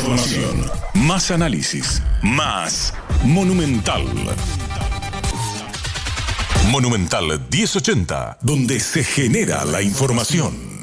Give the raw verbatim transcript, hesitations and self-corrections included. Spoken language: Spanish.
información, más análisis, más Monumental. Monumental diez ochenta, donde se genera la información.